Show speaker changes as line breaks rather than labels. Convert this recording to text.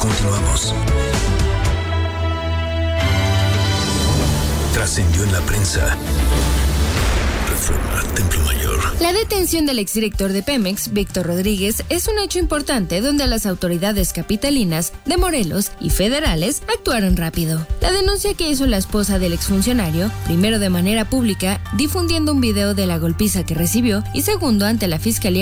Continuamos. Trascendió en la prensa. Reforma, Templo Mayor.
La detención del exdirector de Pemex, Víctor Rodríguez, es un hecho importante donde las autoridades capitalinas, de Morelos y federales actuaron rápido. La denuncia que hizo la esposa del exfuncionario, primero de manera pública, difundiendo un video de la golpiza que recibió y segundo ante la Fiscalía